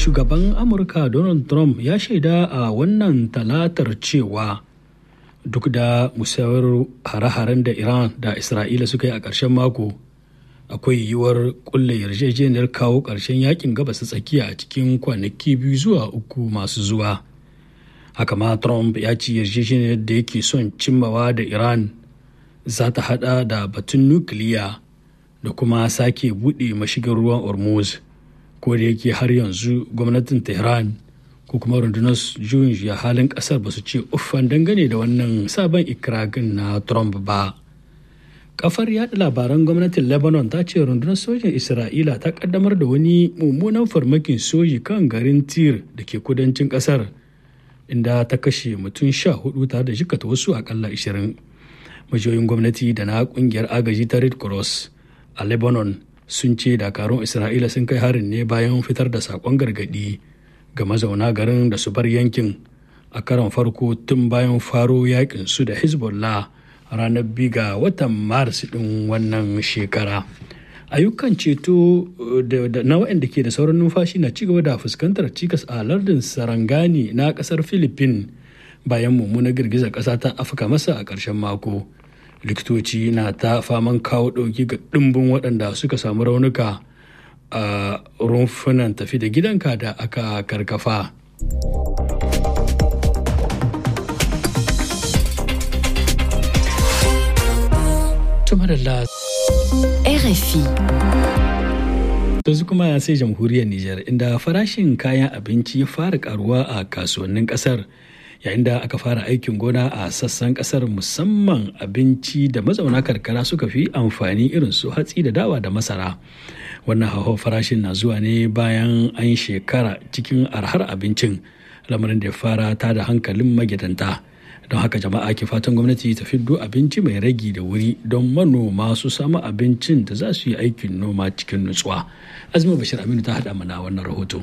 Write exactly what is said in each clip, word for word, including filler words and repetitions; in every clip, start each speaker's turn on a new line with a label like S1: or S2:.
S1: Shugaban Amurka Donald Trump ya shaida a wannan talatar cewa duk da musayar hare-haren da Iran da Isra'ila suka yi a ƙarshen mako, akwai yiwuwar kulle yarjejeniyar kawo ƙarshen yakin gabas tsakiya a cikin kwanaki biyu zuwa uku masu zuwa. Haka ma Trump ya ce yarjejeniyar da yake son cimmawa da Iran za ta hada da batun nukiliya da kuma sake buɗe mashigin ruwan Hormuz, ko da yake har yanzu gwamnatin Tehran ko kuma rundunar juyin juya halin ƙasar ba su ce uffan dangane da wannan sabon ikirarin na Trump ba. Kafar yaɗa labaran gwamnatin Lebanon ta ce rundunar sojin Isra'ila ta kaddamar da wani mummunan farmakin soji kan garin Tir da ke kudancin ƙasar, inda ta kashe mutum sha hudu tare da jikata wasu akalla ashirin. Majiyoyin gwamnati da na kungiyar agaji ta Red Cross a Lebanon sun ce dakarun Isra'ila sun kai harin ne bayan fitar da sakon gargadi ga mazauna garin da su bar yankin a karon farko tun bayan faro yakin su da Hezbollah ranar biyu ga watan Maris din wannan shekara. Ayyukan ceto na waɗanda ke da sauran numfashi na cigaba da fuskantar cikas a lardin Sarangani na ƙasar Philippines bayan mummunar girgizar ƙasa ta afka masa a ƙarshen mako. Likitoci na ta faman kawo ɗauki ga ɗimbin waɗanda suka samu raunuka a rumfunan tafi da gidanka da aka karkafa.
S2: R F I.
S1: Yanzu kuma sai jamhuriyar Nijar, inda farashin kayan abinci ya fara karuwa a kasuwannin kasar, yayin da aka fara aikin gona a sassan kasar, musamman abinci da mazauna karkara suka fi amfani irin su hatsi da dawa da masara. Wannan hauhawar farashin na zuwa ne bayan an shekara cikin arhar abincin, lamarin da ya fara tada hankalin magidanta. Don haka jama'a ke fatan gwamnati ta fiddo abinci mai ragi da wuri don manoma su samu abincin da za su yi aikin noma cikin nutsuwa. Azumi Bashir Aminu ta haɗa mana wannan rahoto.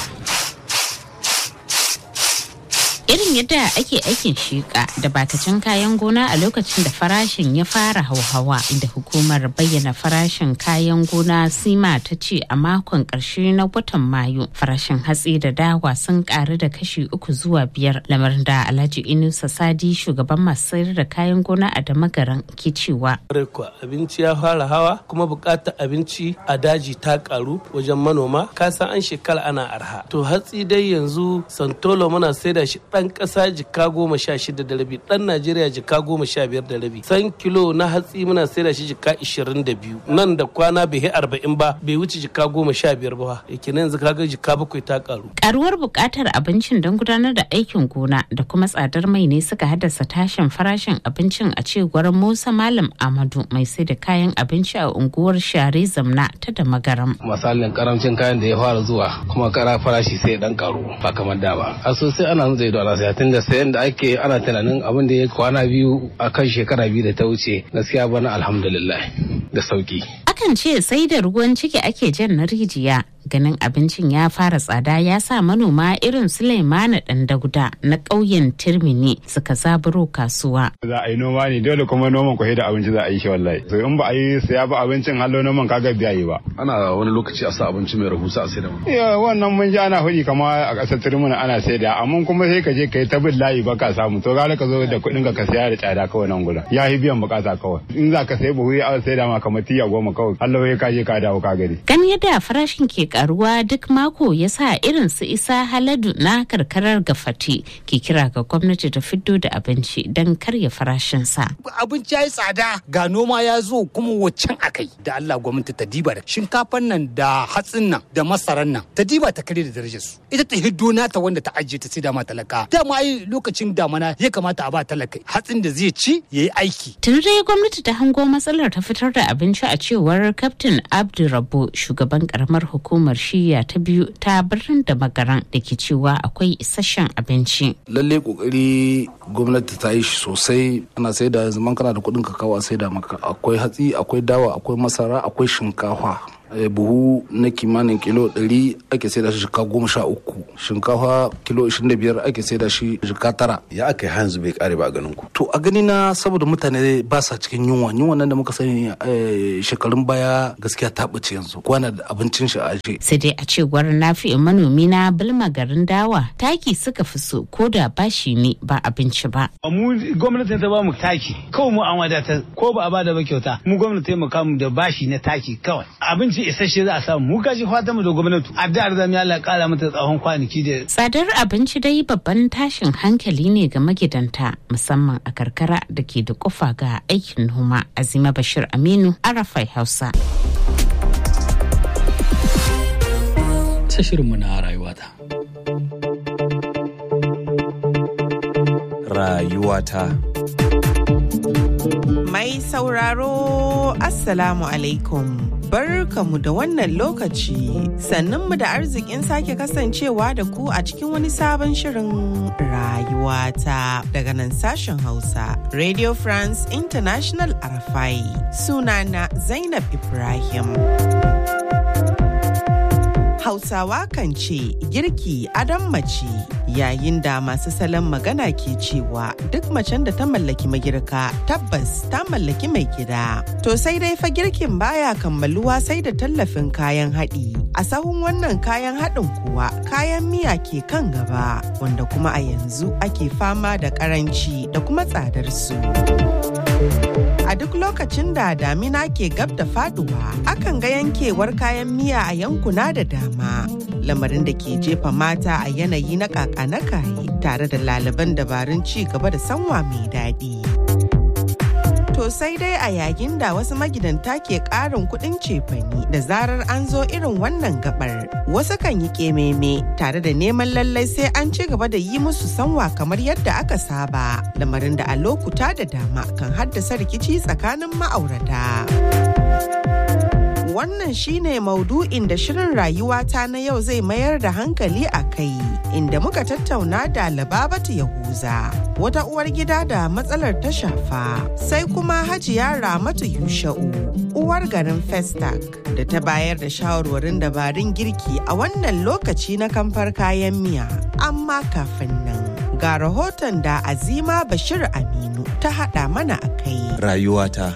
S2: Irin yadda ake aikin shiƙa da batacin kayan gona a lokacin da farashin ya fara hauhawa, inda hukumar bayyana farashin kayan gona Sima ta ce a makon ƙarshe na watan Mayu farashin hatsi da dawa sun ƙaru da kashi uku zuwa biyar, lamarin da Alhaji Inusa Sadi, shugaban masu sayar da kayan gona a Damagaran, ke cewa.
S3: Abinci ya fara hawa kuma buƙatar abinci a daji ta ƙaru wajen manoma, kasan an shekara ana arha. To hatsi dai yanzu santolo muna saida shi ɗan ƙasa jika goma sha shida da rabi, ɗan Najeriya jika goma sha biyar da rabi. San kilo na hatsi muna saida shi jika ishirin da biyu. Nan da kwana bai yi arba'in ba, bai wuce jika goma sha biyar ba. Yake nan yanzu kaga jika bakwai ta ƙaru.
S2: Ƙaruwar buƙatar abincin don gudanar da aikin gona da kuma tsadar mai ne suka haddasa tashin farashin abincin, a cewar Musa Malam Amadu, mai sai da kayan abinci a unguwar Share Zamna ta Damagaram.
S4: Misalin karamcin kayan da ya fara zuwa kuma kara farashi sai dan karu ba kamar da ba. A sosai ana zai da ana sai tunda sayan da ake ana tunanin abin da ya kwana biyu a kan shekara biyu da ta wuce, gaskiya bana alhamdulillah da sauki.
S2: Akan ce sai da ruwan ciki ake jan na rijiya. Ganin abincin ya fara tsada ya sa manoma irin Sulaimana Dandaguda na ƙauyen Tirmini suka zaburo kasuwa.
S5: Za a yi noma ne dole kuma noman ku da abinci za a yi shi wallahi. So in ba a yi saya ba abincin hallo noman kaga biya yi ba.
S6: Ana wani lokaci a sa abinci mai rahusa a saida mu.
S5: Ya wannan mun ji ana hudi kama a ƙasar Tirmini ana saida, amma kuma sai ka je kai ta bin layi ba ka samu. To gara ka zo da kuɗin ka saya da tsada kawai nan gudan. Ya yi biyan bukata kawai. In za ka sayi buhu a saida ma kamar tiya goma kawai. Allah ya ka je ka dawo ka gari.
S2: Gani yadda farashin ke karuwa duk mako ya sa irin su Isa Haladu na karkarar Gafati ke kira ga gwamnati ta fiddo da abinci don karya farashinsa.
S7: Abinci ya yi tsada, ga noma ya zo kuma waccan akai. Da Allah gwamnati ta diba da shinkafan nan da hatsin nan da masaran nan ta diba ta kare da darajar su. Ita ta hiddo nata wanda ta ajiye ta sai da ma talaka. Dama ai lokacin damana ya kamata a ba talaka hatsin da zai ci ya yi aiki.
S2: Tun dai gwamnati ta hango matsalar ta fitar da abinci, a cewar Kaftin Abdurrabbu, shugaban karamar hukumar shiya ta biyu ta birnin Damagaran, da ke cewa akwai isasshen abinci.
S6: Lalle kokari gwamnati ta yi shi sosai, ana sai da zaman kana da kuɗin ka kawo sai da maka. Akwai hatsi, akwai dawa, akwai masara, akwai shinkafa. buhu na kimanin kilo ɗari ake saida shi jika goma sha uku, shinkafa kilo ishirin da biyar ake saida shi jika tara.
S8: Ya aka yi hanzu bai kare ba a ganin ku?
S6: To a gani na saboda mutane ba sa cikin yunwa, yunwa nan da muka sani shekarun baya gaskiya ta ɓace yanzu, kwana da abincin shi a aje.
S2: Sai dai a cewar Nafi'u manomi na Bilma garin Dawa, taki suka fi so ko da bashi ne ba abinci ba.
S9: Mu gwamnatin ta ba mu taki, kawai mu an wadatar ko ba a bada ba kyauta. Mu gwamnati taimaka mu da bashi na taki kawai. Abinci isasshe za a samu. Mu kaji fatan mu da gwamnati. Addu'ar zamu Allah kara mata tsawon kwanaki da.
S2: Tsadar abinci dai babban tashin hankali ne ga magidanta musamman a karkara da ke da kufa ga aikin noma. Azima Bashir Aminu, Arafai Hausa.
S1: Sai shirinmu na rayuwata.
S10: Rayuwata.
S11: Mai sauraro, Assalamu alaikum. Barkamu da wannan lokaci, sannunmu da arzikin sake kasancewa da ku a cikin wani sabon shirin rayuwata daga nan sashen Hausa, Radio France International Arafai. Sunana Zainab Ibrahim. Hausawa kan ce girki adon mace, yayin da masu salon magana ke cewa duk macen da ta mallaki magirka tabbas ta mallaki mai gida. To sai dai fa girkin baya kammaluwa sai da tallafin kayan haɗi. A sahun wannan kayan haɗin kuwa kayan miya ke kan gaba, wanda kuma a yanzu ake fama da ƙaranci da kuma tsadar su. A duk lokacin da damina ke gab da faduwa, akan ga yankewar kayan miya a yankuna da dama. Lamarin da ke jefa mata a yanayi na kaka na kaye tare da lalaban dabarun ci gaba da sanwa mai daɗi. To sai dai a yayin da wasu magidanta ke ƙarin kuɗin cefani da zarar an zo irin wannan gabar, wasu kan yi ƙememe tare da neman lallai sai an ci gaba da yi musu sanwa kamar yadda aka saba, lamarin da a lokuta da dama kan haddasa rikici tsakanin ma'aurata. Wannan shine maudu'in da shirin rayuwata na yau zai mayar da hankali a kai, inda muka tattauna da Lababatu Yahuza, wata uwar gida da matsalar ta shafa, sai kuma Hajiya Ramatu Yusha'u, uwar garin Festac, da ta bayar da shawarwarin dabarun girki a wannan lokaci na kamfar kayan miya. Amma kafin nan, ga rahoton da Azima Bashir Aminu ta haɗa mana a kai.
S10: Rayuwata.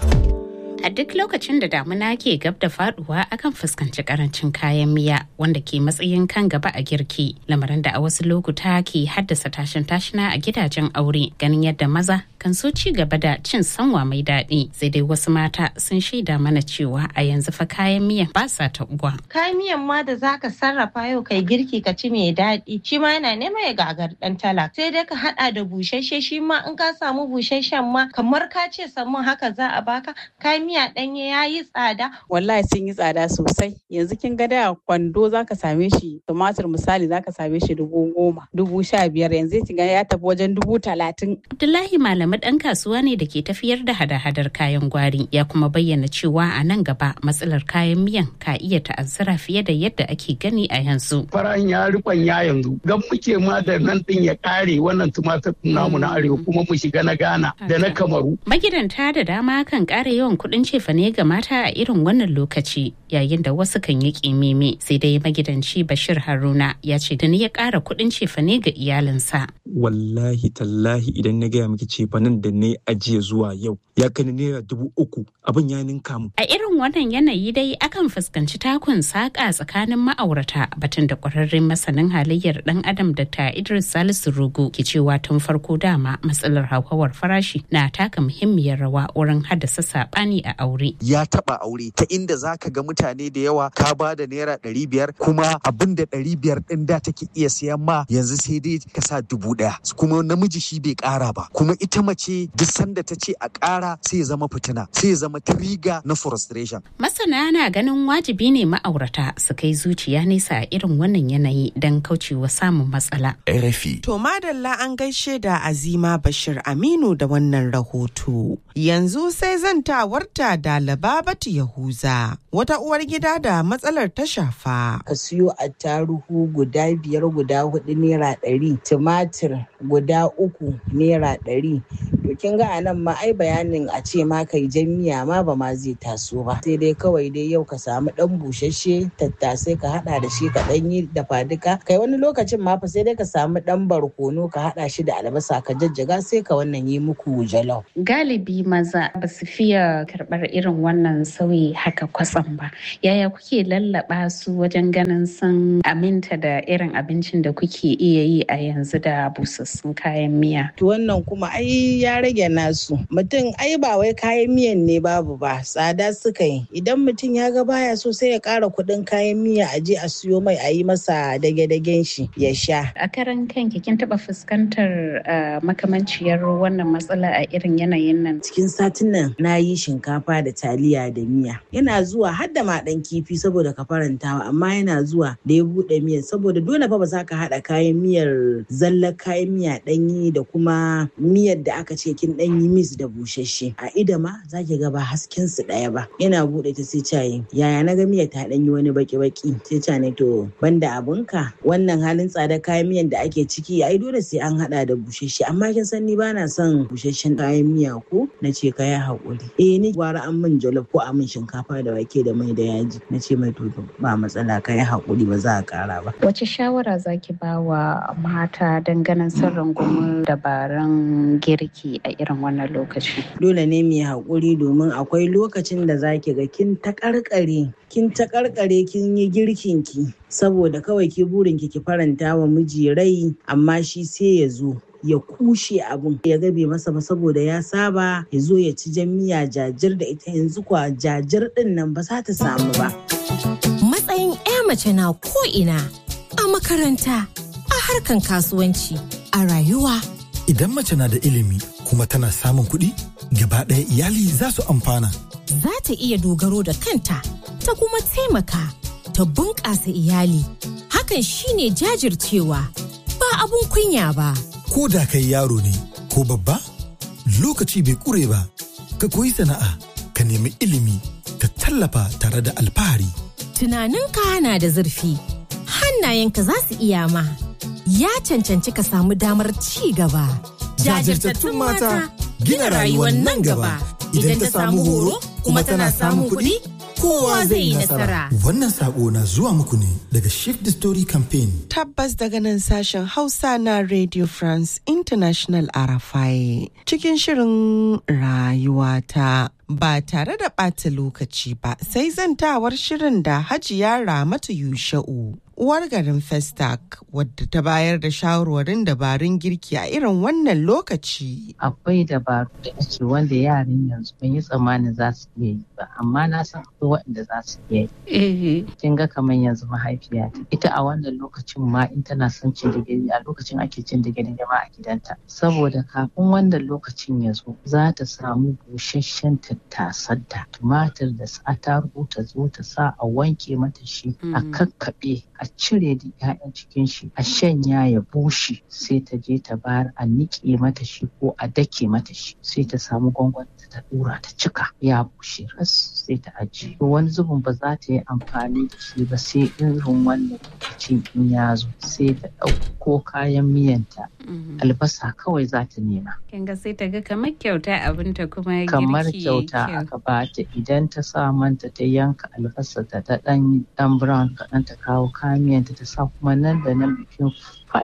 S2: A duk lokacin da damuna ke gab da faduwa akan fuskanci karancin kayan miya wanda ke matsayin kan gaba a girki, lamarin da a wasu lokuta ke haddasa tashin tashina a gidajen aure, ganin yadda maza kan so ci gaba da cin sanwa mai daɗi. Sai dai wasu mata sun shaida mana cewa a yanzu fa kayan miya ba sa ta uwa.
S12: Kayan miyan ma da zaka sarrafa yau kai girki ka ci mai daɗi, shi ma yana neman ya gagar ɗan talak. Sai dai ka haɗa da busasshe, shi ma in ka samu busasshen ma kamar ka ce samun haka za a baka. Kayan miya ɗanye ya yi tsada.
S13: Wallahi sun yi tsada sosai. Yanzu kin ga da kwando zaka same shi, tumatir misali zaka same shi dubu goma, dubu sha biyar, yanzu kin ga ya tafi wajen dubu talatin.
S2: Abdullahi Malami ɗan kasuwa ne da ke tafiyar da hada-hadar kayan gwari, ya kuma bayyana cewa a nan gaba matsalar kayan miyan ka iya ta'azzara fiye da yadda ake gani a yanzu.
S14: Faran ya rikon ya yanzu, gan muke ma da nan ɗin ya ƙare wannan tumatir namu na arewa kuma mu shiga na Ghana da na Kamaru.
S2: Magidanta da dama kan ƙara yawan kuɗin cefane ga mata a irin wannan lokaci, yayin da wasu kan yi ƙimimi. Sai dai magidanci Bashir Haruna ya ce da ni ya ƙara kuɗin cefane ga iyalinsa.
S15: Wallahi tallahi idan na gaya miki cefanen da na ajiye zuwa yau ya kai naira dubu uku, abin ya ninka mu.
S2: A irin wannan yanayi dai akan fuskanci takun saƙa tsakanin ma'aurata, batun da ƙwararren masanin halayyar ɗan adam Dakta Idris Salisu Rogo ke cewa tun farko dama matsalar hauhawar farashi na taka muhimmiyar rawa wurin haddasa saɓani a aure.
S16: Ya taɓa aure ta inda zaka ga mutane da yawa ka ba da naira ɗari biyar kuma abin da ɗari biyar ɗin da take iya siyan ma yanzu sai dai ka sa dubu ɗaya, kuma namiji shi bai ƙara ba, kuma ita mace duk sanda ta ce a ƙara sai zama fitina, sai zama trigger na frustration.
S2: Masana na ganin wajibi ne ma'aurata su kai zuciya nesa a irin wannan yanayi don kaucewa samun matsala.
S10: R F I.
S11: To madalla an gaishe da Azima Bashir Aminu da wannan rahoto. Yanzu sai zantawarta da Lababatu Yahuza, wata uwar gida da matsalar ta shafa.
S10: Ka siyo attaruhu guda biyar guda hudu naira ɗari, tumatir guda uku naira ɗari. To kin ga anan ma ai bayanin a ce ma kai jan miya ma ba ma zai taso ba. Sai dai kawai dai yau ka samu dan bushashe tattasai ka hada da shi ka dan yi dafa duka. Kai wani lokacin ma fa sai dai ka samu dan barkono ka hada shi da albasa ka jajjaga sai ka wannan yi muku jalof.
S2: Galibi maza ba su fiye karɓar irin wannan sauyi haka kwatsam ba. Yaya kuke lallaba su wajen ganin sun aminta da irin abincin da kuke iya yi a yanzu da busassun kayan miya?
S10: To wannan kuma ai ya rage nasu. Mutum ai ba wai kayan miyan ne babu ba, tsada suka yi. Idan mutum ya ga baya so sai ya ƙara kuɗin kayan miya a je a siyo mai a yi masa dage-dagen shi ya sha.
S2: A karan kanki kin taɓa fuskantar makamanciyar wannan matsala a irin yanayin nan?
S10: Cikin satin nan na yi shinkafa da taliya da miya. Yana zuwa har da ma ɗan kifi saboda ka farantawa, amma yana zuwa da ya buɗe miyar saboda dole fa ba za ka haɗa kayan miyar zallar kayan miya ɗanyi da kuma miyar da aka ce kin ɗanyi mis da bushashe. A ida ma za ki ga ba hasken su ɗaya ba. Yana buɗe ta sai cayin yaya na ga miyar ta ɗanyi wani baki-baki sai ca ne to banda abunka wannan halin tsada kayan miyan da ake ciki ai dole sai an haɗa da bushashe, amma kin san ni ba na son bushashen kayan miya ko na ce ka yi haƙuri. Eh ni gwara an min jollof ko a min shinkafa da wake da mai da yaji na ce mai to ba matsala ka yi haƙuri ba za a ƙara ba.
S2: Wace shawara zaki ba wa mata don ganin sun rungumi dabarun girki a irin wannan lokaci?
S10: Dole ne mu yi haƙuri domin akwai lokacin da zaki ga kin ta ƙarƙare kin ta ƙarƙare kin yi girkin ki saboda kawai ki burin ki ki faranta wa miji rai, amma shi sai ya zo ya kushe abun ya gabe masa ba saboda ya saba ya zo ya ci jan miya jajir da ita yanzu kwa jajir din nan ba za ta samu ba.
S17: Matsayin 'ya mace na ko'ina, a makaranta, a harkan kasuwanci, a rayuwa.
S18: Idan mace na da ilimi kuma tana samun kuɗi, gaba ɗaya iyali za su amfana.
S17: Za ta iya dogaro da kanta, ta kuma taimaka, ta bunƙasa iyali. Hakan shine jajircewa, ba abun kunya ba.
S18: Ko da kai yaro ne ko babba, lokaci bai ƙure ba, ka koyi sana'a, ka nemi ilimi, ka tallafa tare da alfahari.
S17: Tunaninka na da zurfi, hannayenka za su iya ma, ya cancanci ka samu damar ci gaba.
S18: Jajirtattun mata gina rayuwar nan gaba. Idan ta samu horo kuma tana samun kuɗi, kowa zai yi nasara. Wannan sako na zuwa muku ne daga Shift the Story Campaign.
S11: Tabbas daga nan sashen Hausa na Radio France International R F I cikin shirin rayuwata. Ba tare da ɓata lokaci ba sai zantawar shirin da Hajiya Ramatu Yusha'u, uwar garin Festac, wadda ta bayar da shawarwarin dabarun girki a irin wannan lokaci.
S19: Akwai dabaru da ake wanda yaran yanzu ban yi tsammanin za su iya yi ba, amma na san akwai waɗanda za su iya yi. Kin ga kamar yanzu mahaifiya ita a wannan lokacin ma in tana son cin digiri a lokacin ake cin digiri ma a gidanta. Saboda kafin wannan lokacin ya zo za ta samu busasshen tattasar da tumatir da attarugu ta zo ta sa a wanke mata shi a kakkaɓe a cire da 'ya'yan cikin shi a shanya ya bushe sai ta je ta bayar a niƙe mata shi ko a dake mata shi sai ta samu gwangwani ta dura ta cika ya bushe ras sai ta ajiye. Wani zubin ba za ta yi amfani da shi ba sai irin wannan lokacin in ya zo sai ta ɗauko kayan miyanta albasa kawai za ta nema.
S2: Kinga sai ta ga kamar kyauta abinta kuma girki
S19: kamar kyauta aka bata idan ta sa manta ta yanka albasa ta ta dan dan brown kaɗan ta kawo kayan miyanta ta sa kuma nan da nan bikin